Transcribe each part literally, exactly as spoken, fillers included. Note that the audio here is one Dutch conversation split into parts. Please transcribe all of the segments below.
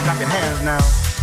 Clap your hands now.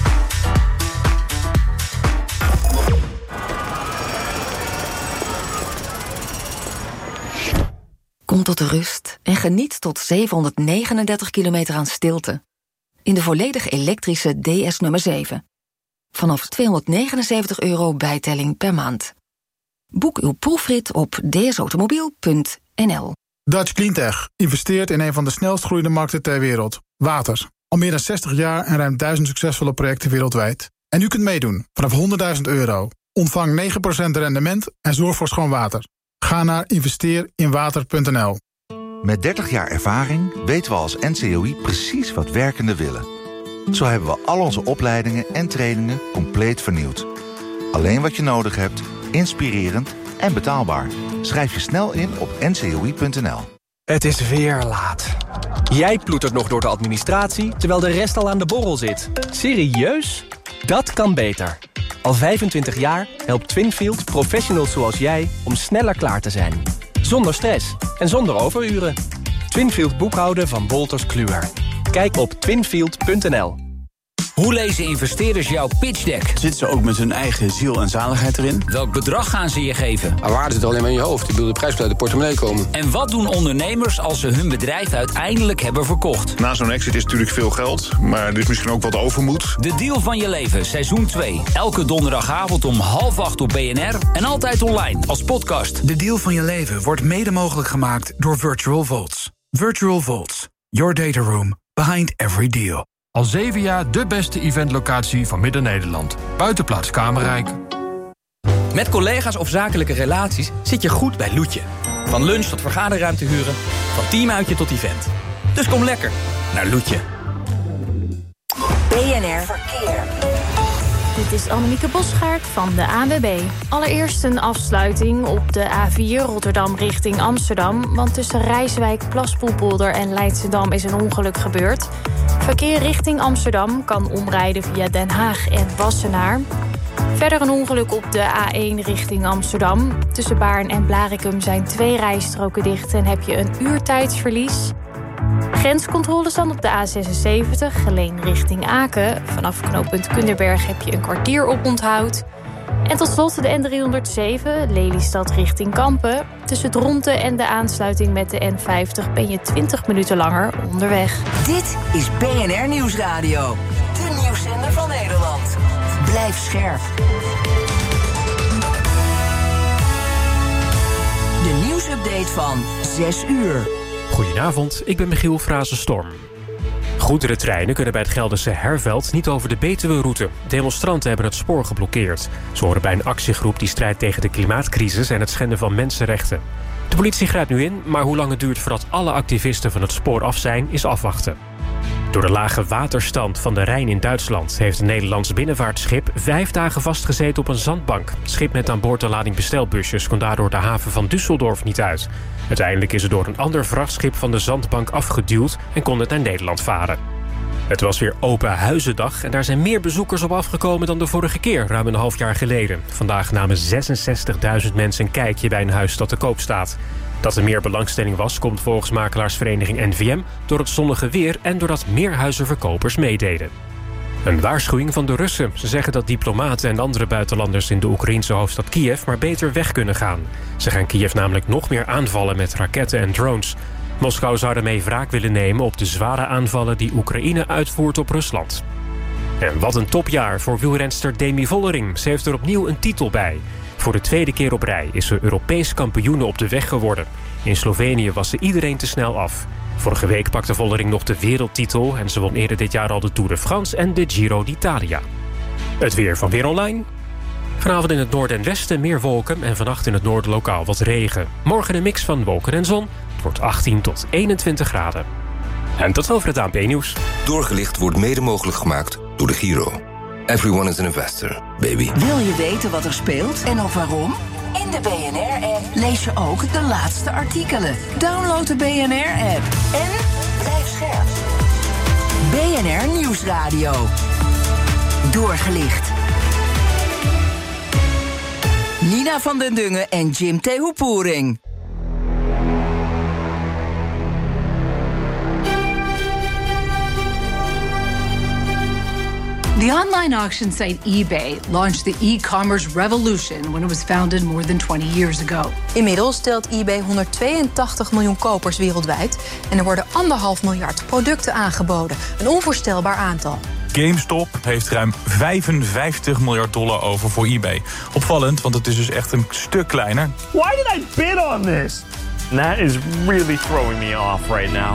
Kom tot de rust en geniet tot zevenhonderdnegenendertig kilometer aan stilte. In de volledig elektrische D S nummer zeven. Vanaf tweehonderdnegenenzeventig euro bijtelling per maand. Boek uw proefrit op d s automobiel punt n l. Dutch Cleantech investeert in een van de snelst groeiende markten ter wereld. Water. Al meer dan zestig jaar en ruim duizend succesvolle projecten wereldwijd. En u kunt meedoen vanaf honderdduizend euro. Ontvang negen procent rendement en zorg voor schoon water. Ga naar investeer in water punt n l. Met dertig jaar ervaring weten we als N C O I precies wat werkenden willen. Zo hebben we al onze opleidingen en trainingen compleet vernieuwd. Alleen wat je nodig hebt, inspirerend en betaalbaar. Schrijf je snel in op n c o i punt n l. Het is weer laat. Jij ploetert nog door de administratie, terwijl de rest al aan de borrel zit. Serieus? Dat kan beter. Al vijfentwintig jaar helpt Twinfield professionals zoals jij om sneller klaar te zijn. Zonder stress en zonder overuren. Twinfield boekhouden van Wolters Kluwer. Kijk op twinfield punt n l. Hoe lezen investeerders jouw pitch deck? Zitten ze ook met hun eigen ziel en zaligheid erin? Welk bedrag gaan ze je geven? Maar waarde zit alleen maar in je hoofd. Ik bedoel, de prijs moet uit de portemonnee komen. En wat doen ondernemers als ze hun bedrijf uiteindelijk hebben verkocht? Na zo'n exit is natuurlijk veel geld, maar er is misschien ook wat overmoed. De Deal van je leven, seizoen twee. Elke donderdagavond om half acht op B N R en altijd online als podcast. De Deal van je leven wordt mede mogelijk gemaakt door Virtual Vaults. Virtual Vaults, your data room behind every deal. Al zeven jaar de beste eventlocatie van Midden-Nederland. Buitenplaats Kamerrijk. Met collega's of zakelijke relaties zit je goed bij Loetje. Van lunch tot vergaderruimte huren, van teamuitje tot event. Dus kom lekker naar Loetje. B N R Verkeer. Dit is Annemieke Bosgaard van de A N W B. Allereerst een afsluiting op de A vier Rotterdam richting Amsterdam. Want tussen Rijswijk, Plaspoelpolder en Leidschendam is een ongeluk gebeurd. Verkeer richting Amsterdam kan omrijden via Den Haag en Wassenaar. Verder een ongeluk op de A één richting Amsterdam. Tussen Baarn en Blaricum zijn twee rijstroken dicht en heb je een uurtijdsverlies. Grenscontroles dan op de A zesenzeventig, Geleen richting Aken. Vanaf knooppunt Kunderberg heb je een kwartier op onthoud. En tot slot de N driehonderdzeven, Lelystad richting Kampen. Tussen Dronten en de aansluiting met de N vijftig ben je twintig minuten langer onderweg. Dit is B N R Nieuwsradio. De nieuwszender van Nederland. Blijf scherp. De nieuwsupdate van zes uur. Goedenavond, ik ben Michiel Frazenstorm. Goederentreinen kunnen bij het Gelderse Herveld niet over de Betuwe-route. Demonstranten hebben het spoor geblokkeerd. Ze horen bij een actiegroep die strijdt tegen de klimaatcrisis en het schenden van mensenrechten. De politie grijpt nu in, maar hoe lang het duurt voordat alle activisten van het spoor af zijn, is afwachten. Door de lage waterstand van de Rijn in Duitsland heeft een Nederlands binnenvaartschip vijf dagen vastgezeten op een zandbank. Het schip met aan boord een lading bestelbusjes kon daardoor de haven van Düsseldorf niet uit. Uiteindelijk is het door een ander vrachtschip van de zandbank afgeduwd en kon het naar Nederland varen. Het was weer open huizendag en daar zijn meer bezoekers op afgekomen dan de vorige keer, ruim een half jaar geleden. Vandaag namen zesenzestigduizend mensen een kijkje bij een huis dat te koop staat. Dat er meer belangstelling was, komt volgens makelaarsvereniging N V M door het zonnige weer en doordat meer huizenverkopers meededen. Een waarschuwing van de Russen. Ze zeggen dat diplomaten en andere buitenlanders in de Oekraïense hoofdstad Kiev maar beter weg kunnen gaan. Ze gaan Kiev namelijk nog meer aanvallen met raketten en drones. Moskou zou daarmee wraak willen nemen op de zware aanvallen die Oekraïne uitvoert op Rusland. En wat een topjaar voor wielrenster Demi Vollering. Ze heeft er opnieuw een titel bij. Voor de tweede keer op rij is ze Europees kampioene op de weg geworden. In Slovenië was ze iedereen te snel af. Vorige week pakte Vollering nog de wereldtitel en ze won eerder dit jaar al de Tour de France en de Giro d'Italia. Het weer van Weer Online. Vanavond in het noorden en westen meer wolken en vannacht in het noorden lokaal wat regen. Morgen een mix van wolken en zon. Het wordt achttien tot eenentwintig graden. En tot over het A N P-nieuws. Doorgelicht wordt mede mogelijk gemaakt door de Giro. Everyone is an investor, baby. Wil je weten wat er speelt en ook waarom? In de B N R-app lees je ook de laatste artikelen. Download de B N R-app en blijf scherp. B N R Nieuwsradio. Doorgelicht. Nina van den Dungen en Jim Tehoepoering. The online auction site eBay launched the e-commerce revolution when it was founded more than twenty years ago. Inmiddels telt eBay honderdtweeëntachtig miljoen kopers wereldwijd en er worden anderhalf miljard producten aangeboden. Een onvoorstelbaar aantal. GameStop heeft ruim vijfenvijftig miljard dollar over voor eBay. Opvallend, want het is dus echt een stuk kleiner. Why did I bid on this? That is really throwing me off right now.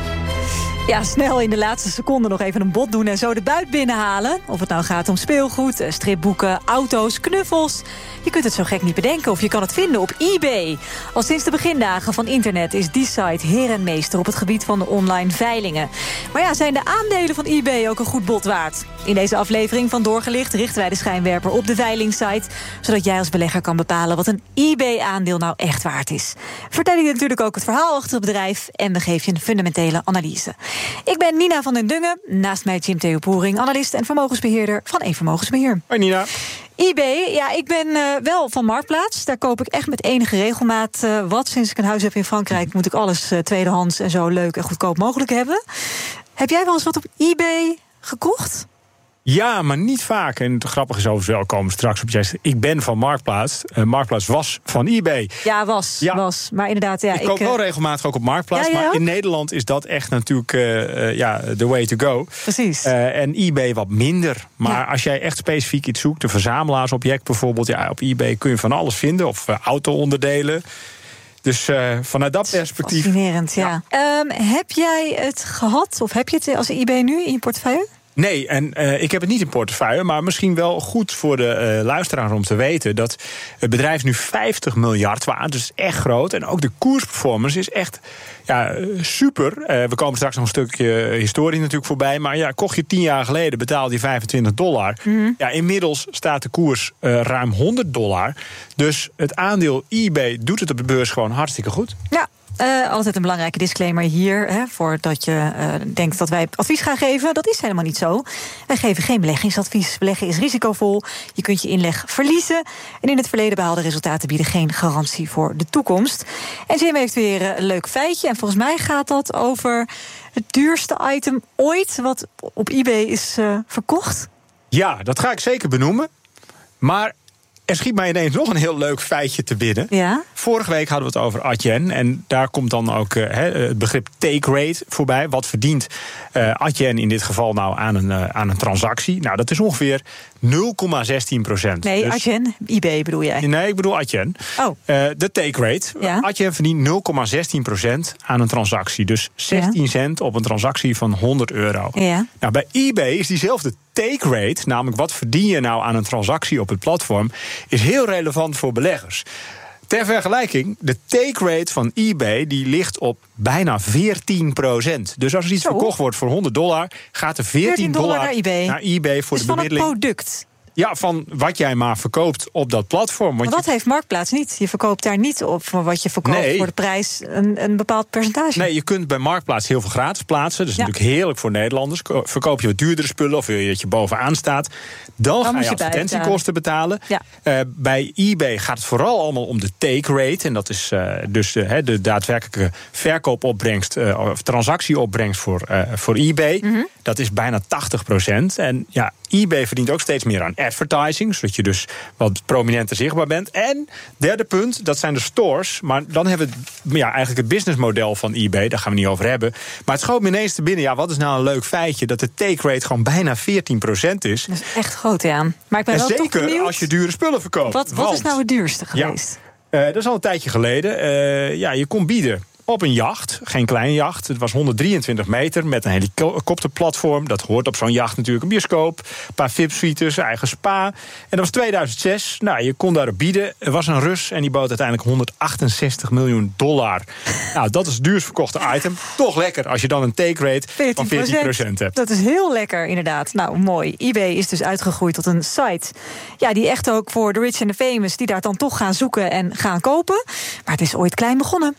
Ja, snel in de laatste seconde nog even een bod doen en zo de buit binnenhalen. Of het nou gaat om speelgoed, stripboeken, auto's, knuffels. Je kunt het zo gek niet bedenken of je kan het vinden op eBay. Al sinds de begindagen van internet is die site heer en meester op het gebied van de online veilingen. Maar ja, zijn de aandelen van eBay ook een goed bod waard? In deze aflevering van Doorgelicht richten wij de schijnwerper op de veilingsite, zodat jij als belegger kan bepalen wat een eBay-aandeel nou echt waard is. Vertel je natuurlijk ook het verhaal achter het bedrijf en we geven je een fundamentele analyse. Ik ben Nina van den Dungen, naast mij Jim Theopoering, analist en vermogensbeheerder van Eén Vermogensbeheer. Hoi Nina. eBay, ja, ik ben uh, wel van Marktplaats. Daar koop ik echt met enige regelmaat uh, wat. Sinds ik een huis heb in Frankrijk moet ik alles uh, tweedehands en zo leuk en goedkoop mogelijk hebben. Heb jij wel eens wat op eBay gekocht? Ja, maar niet vaak. En het grappige is overigens wel, komen straks op. Jij zegt, ik ben van Marktplaats. Uh, Marktplaats was van eBay. Ja, was. Ja. was. Maar inderdaad, ja. Ik koop ik, wel uh... regelmatig ook op Marktplaats. Ja, ja. Maar in Nederland is dat echt natuurlijk uh, uh, ja, the way to go. Precies. Uh, en eBay wat minder. Maar ja. als jij echt specifiek iets zoekt, een verzamelaarsobject bijvoorbeeld. Ja, op eBay kun je van alles vinden. Of uh, auto-onderdelen. Dus uh, vanuit dat perspectief. Fascinerend, ja. ja. Um, heb jij het gehad, of heb je het als eBay nu in je portefeuille? Nee, en uh, ik heb het niet in portefeuille, maar misschien wel goed voor de uh, luisteraar om te weten dat het bedrijf nu vijftig miljard waard, dus echt groot. En ook de koersperformance is echt ja, super. Uh, we komen straks nog een stukje historie natuurlijk voorbij, maar ja, kocht je tien jaar geleden, betaalde je vijfentwintig dollar. Mm-hmm. Ja, inmiddels staat de koers uh, ruim honderd dollar. Dus het aandeel eBay doet het op de beurs gewoon hartstikke goed. Ja. Uh, altijd een belangrijke disclaimer hier, hè, voordat je uh, denkt dat wij advies gaan geven. Dat is helemaal niet zo. Wij geven geen beleggingsadvies. Beleggen is risicovol. Je kunt je inleg verliezen. En in het verleden behaalde resultaten bieden geen garantie voor de toekomst. En Jim heeft weer een leuk feitje. En volgens mij gaat dat over het duurste item ooit wat op eBay is uh, verkocht. Ja, dat ga ik zeker benoemen. Maar er schiet mij ineens nog een heel leuk feitje te binnen. Ja? Vorige week hadden we het over Adyen. En daar komt dan ook uh, het begrip take rate voorbij. Wat verdient uh, Adyen in dit geval nou aan een, uh, aan een transactie? Nou, dat is ongeveer nul komma zestien procent. Nee, dus Adyen, eBay bedoel jij? Nee, ik bedoel Adyen. Oh. Uh, de take rate. Ja? Adyen verdient nul komma zestien procent aan een transactie. Dus zestien ja. cent op een transactie van honderd euro. Ja. Nou, bij eBay is diezelfde take rate, namelijk wat verdien je nou aan een transactie op het platform, is heel relevant voor beleggers. Ter vergelijking, de take rate van eBay die ligt op bijna veertien procent. Dus als er iets Zo. verkocht wordt voor honderd dollar, gaat er veertien dollar naar eBay, naar eBay voor dus de bemiddeling. Van het product. Ja, van wat jij maar verkoopt op dat platform. Want maar dat je... heeft Marktplaats niet. Je verkoopt daar niet op voor wat je verkoopt nee. voor de prijs een, een bepaald percentage. Nee, je kunt bij Marktplaats heel veel gratis plaatsen. Dat is ja. natuurlijk heerlijk voor Nederlanders. Verkoop je wat duurdere spullen of wil je dat je bovenaan staat, dan, dan ga je, je advertentiekosten betalen. Ja. Uh, bij eBay gaat het vooral allemaal om de take rate. En dat is uh, dus de, de daadwerkelijke verkoopopbrengst uh, of transactieopbrengst voor, uh, voor eBay. Mm-hmm. Dat is bijna tachtig procent. En ja, eBay verdient ook steeds meer aan advertising, zodat je dus wat prominenter zichtbaar bent. En derde punt, dat zijn de stores. Maar dan hebben we ja, eigenlijk het businessmodel van eBay. Daar gaan we niet over hebben. Maar het schoot me ineens te binnen. Ja, wat is nou een leuk feitje? Dat de take rate gewoon bijna veertien procent is. Dat is echt groot, ja. Maar ik ben en wel zeker toch benieuwd, als je dure spullen verkoopt. Wat, wat is nou het duurste geweest? Ja, uh, dat is al een tijdje geleden. Uh, ja, je kon bieden op een jacht, geen klein jacht. Het was honderddrieëntwintig meter met een helikopterplatform. Dat hoort op zo'n jacht natuurlijk. Een bioscoop, een paar V I P-suites, eigen spa. En dat was tweeduizend zes. Nou, je kon daarop bieden. Er was een Rus en die bood uiteindelijk honderdachtenzestig miljoen dollar. Nou, dat is het duurst verkochte item. Toch lekker als je dan een take rate van veertien procent hebt. Dat is heel lekker, inderdaad. Nou, mooi. eBay is dus uitgegroeid tot een site. Ja, die echt ook voor de rich en de famous, die daar dan toch gaan zoeken en gaan kopen. Maar het is ooit klein begonnen.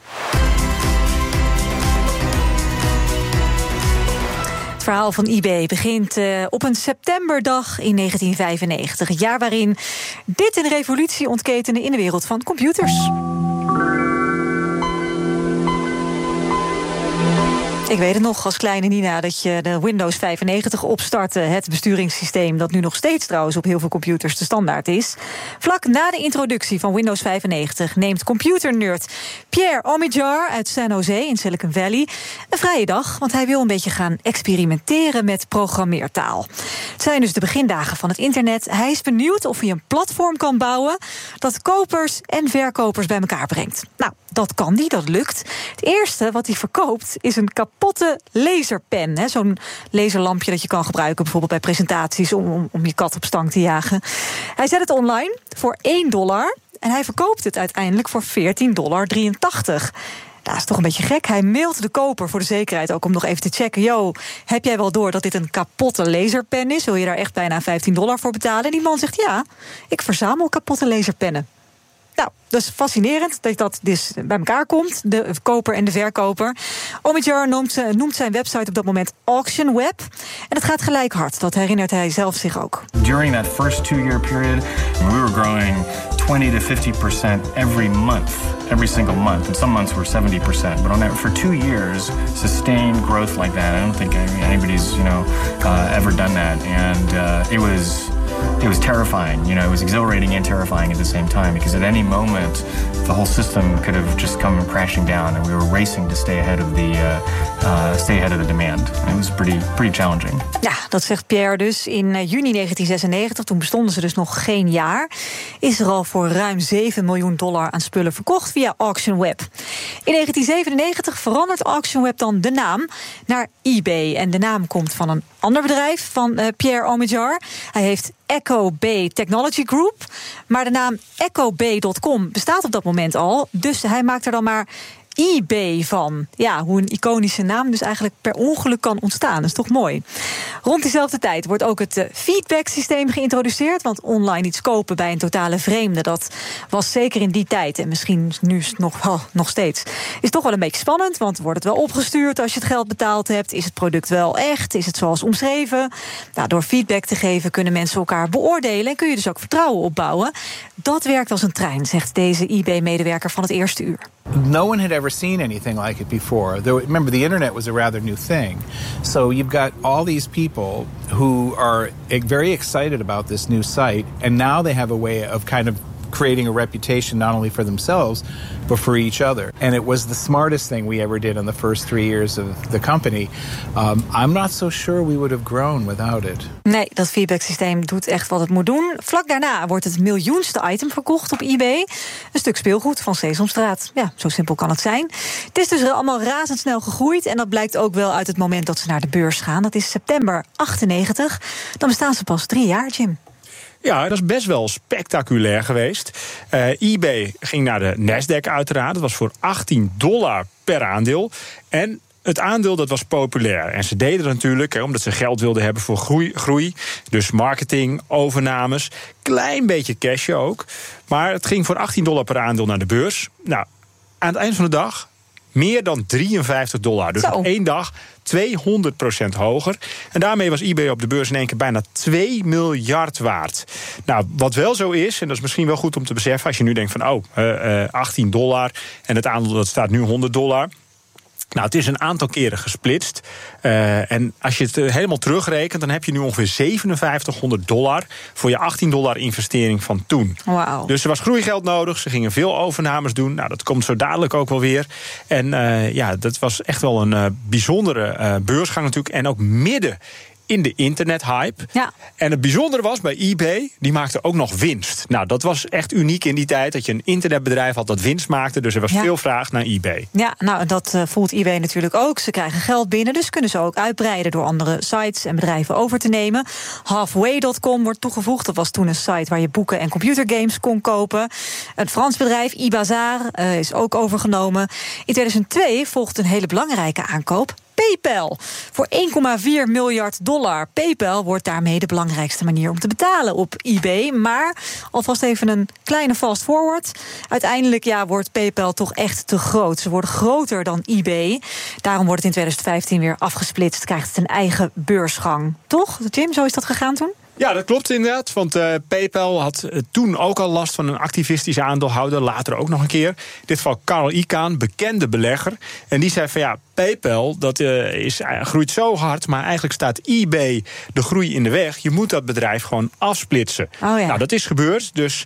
Het verhaal van eBay begint uh, op een septemberdag in negentien vijfennegentig. Het jaar waarin dit een revolutie ontketende in de wereld van computers. Ik weet het nog als kleine Nina dat je de Windows vijfennegentig opstartte. Het besturingssysteem dat nu nog steeds trouwens op heel veel computers de standaard is. Vlak na de introductie van Windows vijfennegentig neemt computernerd Pierre Omidyar uit San Jose in Silicon Valley een vrije dag. Want hij wil een beetje gaan experimenteren met programmeertaal. Het zijn dus de begindagen van het internet. Hij is benieuwd of hij een platform kan bouwen dat kopers en verkopers bij elkaar brengt. Nou, dat kan die, dat lukt. Het eerste wat hij verkoopt is een kapotte laserpen. Hè, zo'n laserlampje dat je kan gebruiken bijvoorbeeld bij presentaties om, om, om je kat op stang te jagen. Hij zet het online voor één dollar en hij verkoopt het uiteindelijk voor veertien dollar drieëntachtig. Dat is toch een beetje gek. Hij mailt de koper voor de zekerheid ook om nog even te checken. Yo, heb jij wel door dat dit een kapotte laserpen is? Wil je daar echt bijna vijftien dollar voor betalen? En die man zegt ja, ik verzamel kapotte laserpennen. Nou, dat is fascinerend dat dat dus bij elkaar komt, de koper en de verkoper. Omidyar noemt, noemt zijn website op dat moment Auction Web. En het gaat gelijk hard, dat herinnert hij zelf zich ook. During that first two-year period, we were growing twenty to fifty percent every month, every single month. And some months were seventy percent. But on that, for two years, sustained growth like that, I don't think anybody's, you know, uh, ever done that. And uh, it was... It was terrifying, you know, it was exhilarating and terrifying at the same time, because at any moment the whole system could have just come crashing down, and we were racing to stay ahead of the uh, uh, stay ahead of the demand. It was pretty pretty challenging. Ja, dat zegt Pierre dus. In uh, juni negentien zesennegentig, toen bestonden ze dus nog geen jaar, is er al voor ruim zeven miljoen dollar aan spullen verkocht via Auction Web. In negentien zevenennegentig verandert Auction Web dan de naam naar eBay. En de naam komt van een ander bedrijf van uh, Pierre Omidyar. Hij heeft Echo Bay Technology Group. Maar de naam echo bay dot com bestaat op dat moment al. Dus hij maakt er dan maar eBay van. Ja, hoe een iconische naam dus eigenlijk per ongeluk kan ontstaan. Dat is toch mooi. Rond diezelfde tijd wordt ook het feedback-systeem geïntroduceerd. Want online iets kopen bij een totale vreemde, dat was zeker in die tijd, en misschien nu nog, oh, nog steeds, is toch wel een beetje spannend. Want wordt het wel opgestuurd als je het geld betaald hebt? Is het product wel echt? Is het zoals omschreven? Nou, door feedback te geven kunnen mensen elkaar beoordelen en kun je dus ook vertrouwen opbouwen. Dat werkt als een trein, zegt deze eBay-medewerker van het eerste uur. No one had ever seen anything like it before. Though, remember, the internet was a rather new thing. So you've got all these people who are very excited about this new site, and now they have a way of kind of creating a reputation not only for themselves, but for each other. And it was the smartest thing we ever did in the first three years of the company. Um, I'm not so sure we would have grown without it. Nee, dat feedback-systeem doet echt wat het moet doen. Vlak daarna wordt het miljoenste item verkocht op eBay. Een stuk speelgoed van Sesamstraat. Ja, zo simpel kan het zijn. Het is dus allemaal razendsnel gegroeid. En dat blijkt ook wel uit het moment dat ze naar de beurs gaan. Dat is september achtennegentig. Dan bestaan ze pas drie jaar, Jim. Ja, dat is best wel spectaculair geweest. Uh, eBay ging naar de Nasdaq uiteraard. Dat was voor achttien dollar per aandeel. En het aandeel dat was populair. En ze deden dat natuurlijk, hè, omdat ze geld wilden hebben voor groei, groei. Dus marketing, overnames. Klein beetje cash ook. Maar het ging voor achttien dollar per aandeel naar de beurs. Nou, aan het eind van de dag meer dan drieënvijftig dollar. Dus Zo. op één dag tweehonderd procent hoger. En daarmee was eBay op de beurs in één keer bijna twee miljard waard. Nou, wat wel zo is, en dat is misschien wel goed om te beseffen, als je nu denkt van, oh, uh, uh, achttien dollar en het aandeel dat staat nu honderd dollar. Nou, het is een aantal keren gesplitst. Uh, en als je het uh, helemaal terugrekent, dan heb je nu ongeveer zevenenvijftighonderd dollar voor je achttien dollar investering van toen. Wow. Dus er was groeigeld nodig. Ze gingen veel overnames doen. Nou, dat komt zo dadelijk ook wel weer. En uh, ja, dat was echt wel een uh, bijzondere uh, beursgang natuurlijk. En ook midden in de internethype. Ja. En het bijzondere was bij eBay, die maakte ook nog winst. Nou, dat was echt uniek in die tijd, dat je een internetbedrijf had dat winst maakte. Dus er was ja. veel vraag naar eBay. Ja, nou, dat uh, voelt eBay natuurlijk ook. Ze krijgen geld binnen, dus kunnen ze ook uitbreiden door andere sites en bedrijven over te nemen. halfway dot com wordt toegevoegd. Dat was toen een site waar je boeken en computergames kon kopen. Een Frans bedrijf, iBazaar, uh, is ook overgenomen. In tweeduizend twee volgt een hele belangrijke aankoop. PayPal voor één komma vier miljard dollar. PayPal wordt daarmee de belangrijkste manier om te betalen op eBay. Maar alvast even een kleine fast forward. Uiteindelijk ja, wordt PayPal toch echt te groot. Ze worden groter dan eBay. Daarom wordt het in tweeduizend vijftien weer afgesplitst. Krijgt het een eigen beursgang. Toch, Jim? Zo is dat gegaan toen? Ja, dat klopt inderdaad. Want uh, PayPal had uh, toen ook al last van een activistische aandeelhouder. Later ook nog een keer. In dit geval Carl Icahn, bekende belegger. En die zei van ja, PayPal dat, uh, is, uh, groeit zo hard. Maar eigenlijk staat eBay de groei in de weg. Je moet dat bedrijf gewoon afsplitsen. Oh ja. Nou, dat is gebeurd. Dus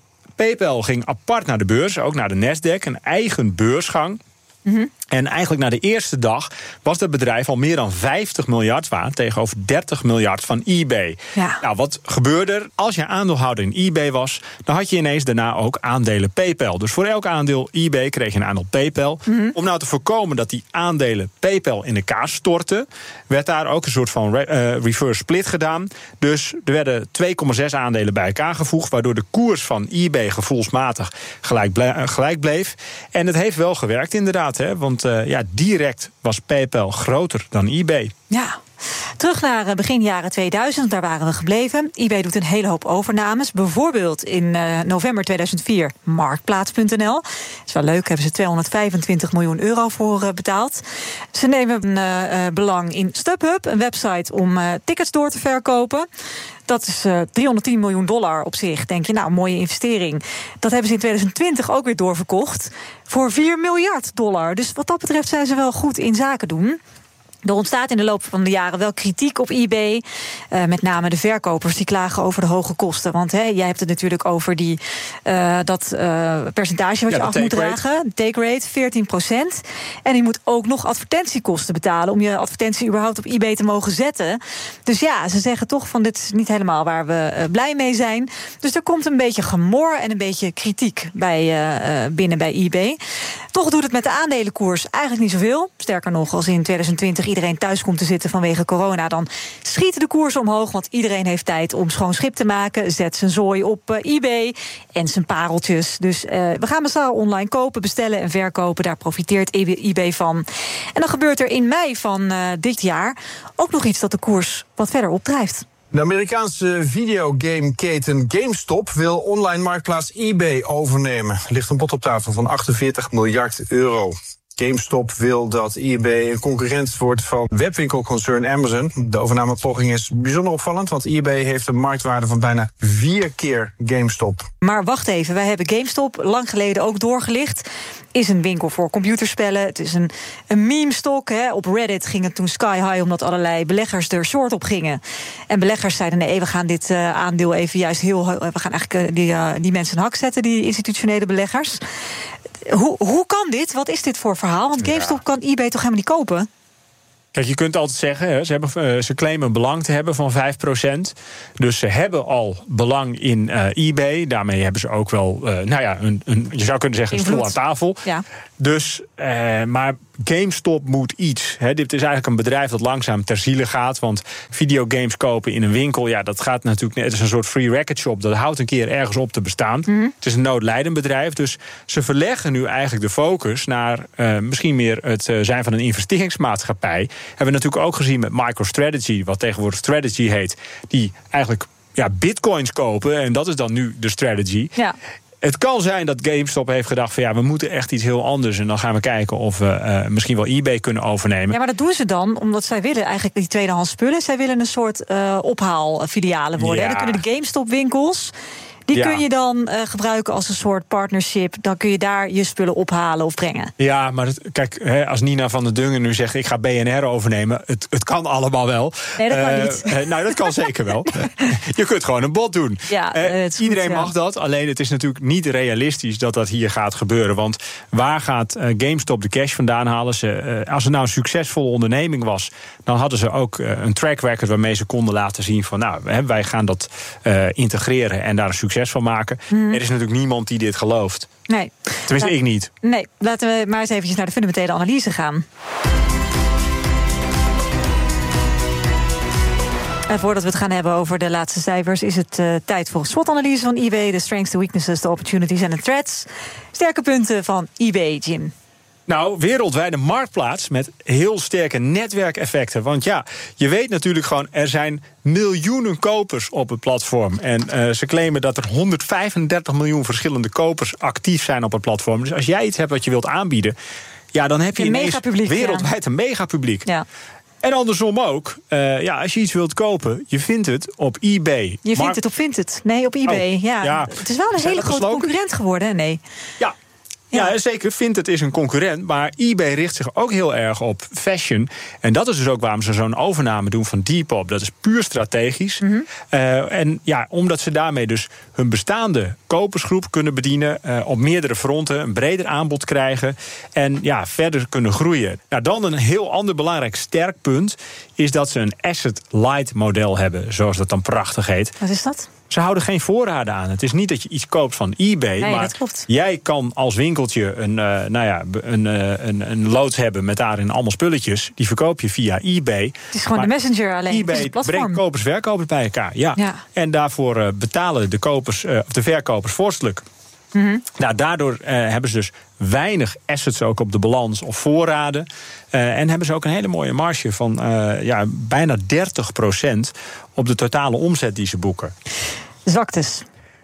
PayPal ging apart naar de beurs. Ook naar de Nasdaq. Een eigen beursgang. Mm-hmm. En eigenlijk na de eerste dag was dat bedrijf al meer dan vijftig miljard waard tegenover dertig miljard van eBay. Ja. Nou, wat gebeurde er? Als je aandeelhouder in eBay was, dan had je ineens daarna ook aandelen PayPal. Dus voor elk aandeel eBay kreeg je een aandeel PayPal. Mm-hmm. Om nou te voorkomen dat die aandelen PayPal in elkaar stortten, werd daar ook een soort van re- uh, reverse split gedaan. Dus er werden twee komma zes aandelen bij elkaar gevoegd, waardoor de koers van eBay gevoelsmatig gelijk, ble- uh, gelijk bleef. En het heeft wel gewerkt inderdaad, hè, want Uh, ja, direct was PayPal groter dan eBay. Ja. Terug naar begin jaren tweeduizend, daar waren we gebleven. eBay doet een hele hoop overnames. Bijvoorbeeld in uh, november tweeduizend vier Marktplaats punt n l. Dat is wel leuk, hebben ze tweehonderdvijfentwintig miljoen euro voor uh, betaald. Ze nemen uh, uh, belang in StubHub, een website om uh, tickets door te verkopen. Dat is uh, driehonderdtien miljoen dollar op zich. Denk je, nou, een mooie investering. Dat hebben ze in tweeduizend twintig ook weer doorverkocht voor vier miljard dollar. Dus wat dat betreft zijn ze wel goed in zaken doen. Er ontstaat in de loop van de jaren wel kritiek op eBay. Uh, met name de verkopers die klagen over de hoge kosten. Want hè, jij hebt het natuurlijk over die, uh, dat uh, percentage wat ja, je af moet dragen. De take rate, veertien procent. En je moet ook nog advertentiekosten betalen om je advertentie überhaupt op eBay te mogen zetten. Dus ja, ze zeggen toch van dit is niet helemaal waar we uh, blij mee zijn. Dus er komt een beetje gemor en een beetje kritiek bij, uh, uh, binnen bij eBay. Toch doet het met de aandelenkoers eigenlijk niet zoveel. Sterker nog, als in tweeduizend twintig iedereen thuis komt te zitten vanwege corona, dan schieten de koersen omhoog, want iedereen heeft tijd om schoon schip te maken, zet zijn zooi op uh, eBay en zijn pareltjes. Dus uh, we gaan massaal online kopen, bestellen en verkopen. Daar profiteert eBay van. En dan gebeurt er in mei van uh, dit jaar ook nog iets dat de koers wat verder opdrijft. De Amerikaanse videogameketen GameStop wil online marktplaats eBay overnemen. Er ligt een bod op tafel van achtenveertig miljard euro. GameStop wil dat eBay een concurrent wordt van webwinkelconcern Amazon. De overnamepoging is bijzonder opvallend, want eBay heeft een marktwaarde van bijna vier keer GameStop. Maar wacht even, wij hebben GameStop lang geleden ook doorgelicht. Is een winkel voor computerspellen. Het is een, een meme-stok. Hè. Op Reddit ging het toen sky high omdat allerlei beleggers er short op gingen. En beleggers zeiden nee, we gaan dit uh, aandeel even juist heel... We gaan eigenlijk uh, die, uh, die mensen een hak zetten, die institutionele beleggers. Hoe, hoe kan dit? Wat is dit voor verhaal? Want GameStop ja. kan eBay toch helemaal niet kopen? Kijk, je kunt altijd zeggen, hè, ze, hebben, ze claimen belang te hebben van vijf procent. Dus ze hebben al belang in uh, eBay. Daarmee hebben ze ook wel, uh, nou ja, een, een, je zou kunnen zeggen, een stoel aan tafel. Ja. Dus, uh, maar GameStop moet iets. Hè. Dit is eigenlijk een bedrijf dat langzaam ter ziele gaat. Want videogames kopen in een winkel, ja, dat gaat natuurlijk net. Het is een soort free record shop. Dat houdt een keer ergens op te bestaan. Mm-hmm. Het is een noodlijdend bedrijf. Dus ze verleggen nu eigenlijk de focus naar uh, misschien meer het uh, zijn van een investeringsmaatschappij. Hebben we natuurlijk ook gezien met MicroStrategy, wat tegenwoordig Strategy heet, die eigenlijk ja, bitcoins kopen. En dat is dan nu de strategy. Ja. Het kan zijn dat GameStop heeft gedacht van ja, we moeten echt iets heel anders. En dan gaan we kijken of we uh, misschien wel eBay kunnen overnemen. Ja, maar dat doen ze dan omdat zij willen eigenlijk die tweedehands spullen. Zij willen een soort uh, ophaalfilialen worden. Ja. En dan kunnen de GameStop winkels, die ja. kun je dan uh, gebruiken als een soort partnership. Dan kun je daar je spullen ophalen of brengen. Ja, maar het, kijk, hè, als Nina van der Dungen nu zegt ik ga B N R overnemen. Het, het kan allemaal wel. Nee, dat kan uh, niet. Uh, nou, dat kan zeker wel. Je kunt gewoon een bod doen. Ja, uh, iedereen goed, mag ja. dat. Alleen het is natuurlijk niet realistisch dat dat hier gaat gebeuren. Want waar gaat uh, GameStop de cash vandaan halen? Ze, uh, als het nou een succesvolle onderneming was, dan hadden ze ook uh, een track record waarmee ze konden laten zien van nou, hè, wij gaan dat uh, integreren en daar een succes van maken. Hmm. Er is natuurlijk niemand die dit gelooft. Nee. Tenminste, La- ik niet. Nee, laten we maar eens eventjes naar de fundamentele analyse gaan. En voordat we het gaan hebben over de laatste cijfers, is het uh, tijd voor een SWOT-analyse van eBay. De strengths, the weaknesses, the opportunities en de threats. Sterke punten van eBay, Jim. Nou, wereldwijde marktplaats met heel sterke netwerkeffecten. Want ja, je weet natuurlijk gewoon, er zijn miljoenen kopers op het platform. En uh, ze claimen dat er honderdvijfendertig miljoen verschillende kopers actief zijn op het platform. Dus als jij iets hebt wat je wilt aanbieden, ja, dan heb je een ineens wereldwijd ja. een megapubliek. Ja. En andersom ook. Uh, ja, als je iets wilt kopen, je vindt het op eBay. Je vindt maar... het op Vinted? Nee, op eBay. Oh, ja. ja. Het is wel een hele grote concurrent geworden, hè? Nee. Ja. Ja, ja, zeker. Vinted is een concurrent. Maar eBay richt zich ook heel erg op fashion. En dat is dus ook waarom ze zo'n overname doen van Depop. Dat is puur strategisch. Mm-hmm. Uh, en ja, omdat ze daarmee dus hun bestaande kopersgroep kunnen bedienen. Uh, op meerdere fronten, een breder aanbod krijgen. En ja, verder kunnen groeien. Nou, dan een heel ander belangrijk sterk punt is dat ze een asset-light model hebben. Zoals dat dan prachtig heet. Wat is dat? Ze houden geen voorraden aan. Het is niet dat je iets koopt van eBay. Nee, maar dat klopt. Jij kan als winkeltje een, uh, nou ja, een, uh, een, een loods hebben met daarin allemaal spulletjes. Die verkoop je via eBay. Het is gewoon maar de messenger alleen. eBay brengt kopers en verkopers bij elkaar. Ja. ja. En daarvoor uh, betalen de, kopers, uh, of de verkopers vorstelijk. Mm-hmm. Nou, daardoor uh, hebben ze dus weinig assets ook op de balans of voorraden. Uh, en hebben ze ook een hele mooie marge van uh, ja, bijna dertig procent op de totale omzet die ze boeken. Zwaktes.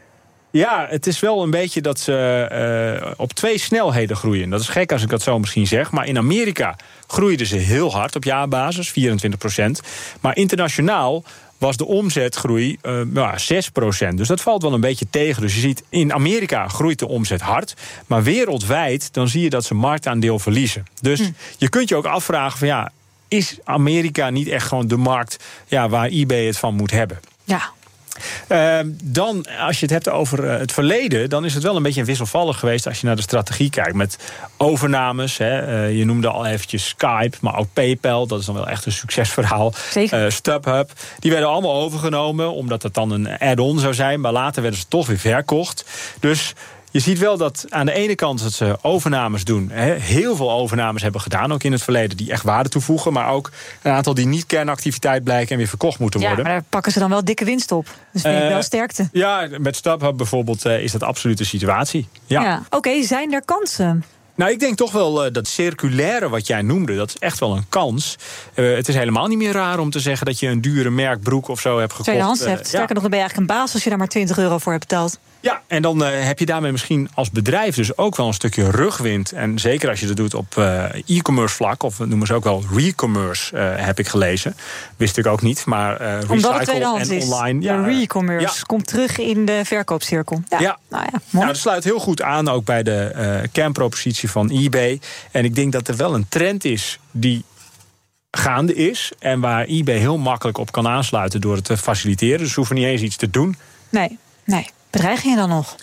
Ja, het is wel een beetje dat ze uh, op twee snelheden groeien. Dat is gek als ik dat zo misschien zeg. Maar in Amerika groeiden ze heel hard op jaarbasis, vierentwintig procent. Maar internationaal was de omzetgroei uh, nou, zes procent. Dus dat valt wel een beetje tegen. Dus je ziet, in Amerika groeit de omzet hard. Maar wereldwijd, dan zie je dat ze marktaandeel verliezen. Dus hm. je kunt je ook afvragen van ja, is Amerika niet echt gewoon de markt ja, waar eBay het van moet hebben? Ja. Uh, dan, als je het hebt over uh, het verleden, dan is het wel een beetje wisselvallig geweest als je naar de strategie kijkt. Met overnames, hè, uh, je noemde al eventjes Skype, maar ook PayPal, dat is dan wel echt een succesverhaal. Zeker. Uh, StubHub, die werden allemaal overgenomen, omdat het dan een add-on zou zijn, maar later werden ze toch weer verkocht. Dus je ziet wel dat aan de ene kant dat ze overnames doen. Heel veel overnames hebben gedaan, ook in het verleden, die echt waarde toevoegen. Maar ook een aantal die niet kernactiviteit blijken en weer verkocht moeten worden. Ja, maar daar pakken ze dan wel dikke winst op. Dus vind ik uh, wel sterkte. Ja, met StubHub bijvoorbeeld uh, is dat absoluut de situatie. Ja. ja. Oké, okay, zijn er kansen? Nou, ik denk toch wel uh, dat circulaire wat jij noemde, dat is echt wel een kans. Uh, het is helemaal niet meer raar om te zeggen dat je een dure merkbroek of zo hebt gekocht. Tweedehands hebt. Uh, Sterker ja. nog, dan ben je eigenlijk een baas als je daar maar twintig euro voor hebt betaald. Ja, en dan uh, heb je daarmee misschien als bedrijf dus ook wel een stukje rugwind. En zeker als je dat doet op uh, e-commerce vlak, of we noemen ze ook wel re-commerce, uh, heb ik gelezen. Wist ik ook niet, maar uh, recycle Omdat het tweedehands en is. Online. Ja, de re-commerce ja. komt terug in de verkoopcirkel. Ja, ja. Nou ja, nou, dat sluit heel goed aan ook bij de uh, kernpropositie van eBay. En ik denk dat er wel een trend is die gaande is en waar eBay heel makkelijk op kan aansluiten door het te faciliteren. Dus ze hoeven niet eens iets te doen. Nee, nee. Bedreig je dan nog?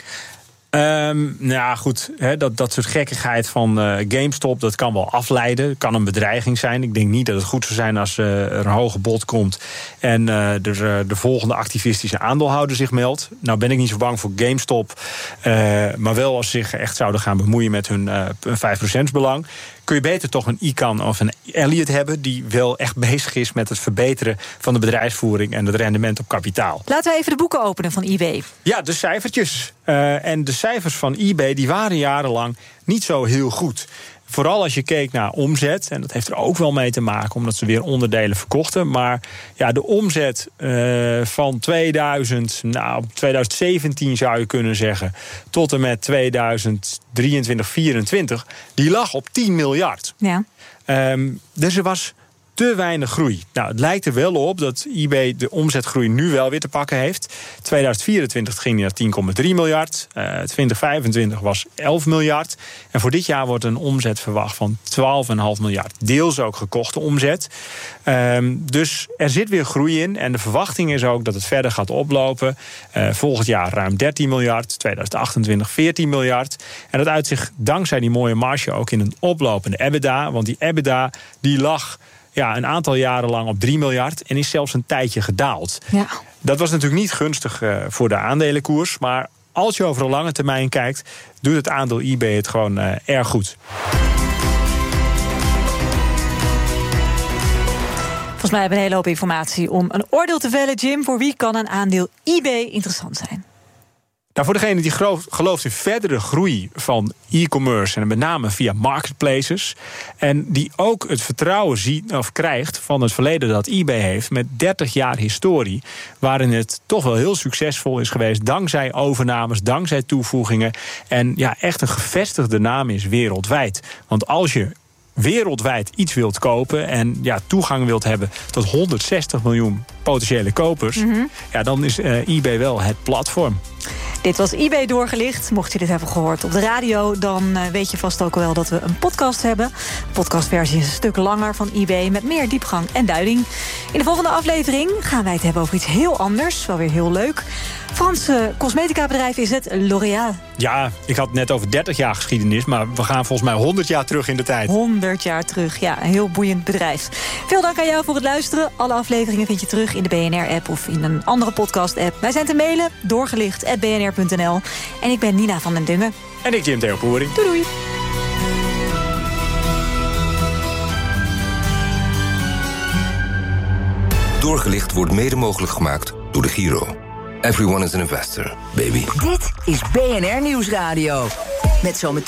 Um, nou ja, goed, he, dat, dat soort gekkigheid van uh, GameStop, dat kan wel afleiden. Het kan een bedreiging zijn. Ik denk niet dat het goed zou zijn als uh, er een hoge bod komt en uh, er uh, de volgende activistische aandeelhouder zich meldt. Nou ben ik niet zo bang voor GameStop, uh, maar wel als ze zich echt zouden gaan bemoeien met hun uh, vijf procent belang. Kun je beter toch een Icahn of een Elliott hebben die wel echt bezig is met het verbeteren van de bedrijfsvoering en het rendement op kapitaal. Laten we even de boeken openen van eBay. Ja, de cijfertjes. Uh, en de cijfers van eBay die waren jarenlang niet zo heel goed. Vooral als je keek naar omzet. En dat heeft er ook wel mee te maken omdat ze weer onderdelen verkochten. Maar ja, de omzet uh, van tweeduizend, nou, tweeduizend zeventien zou je kunnen zeggen, tot en met tweeduizend drieëntwintig, vierentwintig, die lag op tien miljard. Ja. Um, dus er was te weinig groei. Nou, het lijkt er wel op dat eBay de omzetgroei nu wel weer te pakken heeft. tweeduizend vierentwintig ging die naar tien komma drie miljard. Uh, twintig vijfentwintig was elf miljard. En voor dit jaar wordt een omzet verwacht van twaalf komma vijf miljard. Deels ook gekochte omzet. Um, dus er zit weer groei in. En de verwachting is ook dat het verder gaat oplopen. Uh, volgend jaar ruim dertien miljard. tweeduizend achtentwintig veertien miljard. En dat uit zich dankzij die mooie marge ook in een oplopende EBITDA. Want die EBITDA die lag ja, een aantal jaren lang op drie miljard en is zelfs een tijdje gedaald. Ja. Dat was natuurlijk niet gunstig uh, voor de aandelenkoers, maar als je over een lange termijn kijkt, doet het aandeel eBay het gewoon uh, erg goed. Volgens mij hebben we een hele hoop informatie om een oordeel te vellen. Jim, voor wie kan een aandeel eBay interessant zijn? Nou, voor degene die gelooft in verdere groei van e-commerce en met name via marketplaces, en die ook het vertrouwen ziet of krijgt van het verleden dat eBay heeft met dertig jaar historie, waarin het toch wel heel succesvol is geweest dankzij overnames, dankzij toevoegingen en ja, echt een gevestigde naam is wereldwijd. Want als je wereldwijd iets wilt kopen en ja, toegang wilt hebben tot honderdzestig miljoen potentiële kopers, mm-hmm. ja, dan is uh, eBay wel het platform. Dit was eBay doorgelicht. Mocht je dit hebben gehoord op de radio, dan uh, weet je vast ook wel dat we een podcast hebben. De podcastversie is een stuk langer van eBay met meer diepgang en duiding. In de volgende aflevering gaan wij het hebben over iets heel anders. Wel weer heel leuk. Franse cosmetica bedrijf is het L'Oréal. Ja, ik had het net over dertig jaar geschiedenis, maar we gaan volgens mij honderd jaar terug in de tijd. honderd jaar terug, ja, een heel boeiend bedrijf. Veel dank aan jou voor het luisteren. Alle afleveringen vind je terug in de B N R-app of in een andere podcast-app. Wij zijn te mailen, doorgelicht at b n r punt n l. En ik ben Nina van den Dungen. En ik Jim Theo Poering. Doei doei. Doorgelicht wordt mede mogelijk gemaakt door de Giro. Everyone is an investor, baby. Dit is B N R Nieuwsradio. Met zometeen